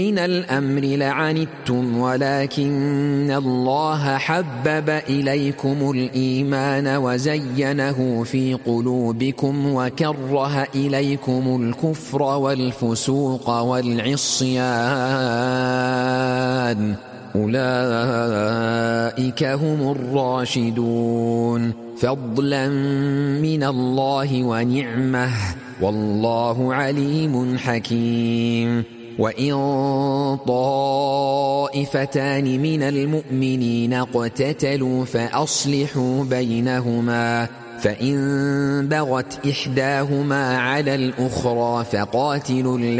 من الأمر لعنتم ولكن الله حبب إليكم الإيمان وزينه في قلوبكم وكره إليكم الكفر والفسوق والعصيان أولئك هم الراشدون فضلا من الله ونعمه والله عليم حكيم وإن طائفتان من المؤمنين اقتتلوا فأصلحوا بينهما فإن بغت إحداهما على الأخرى فقاتلوا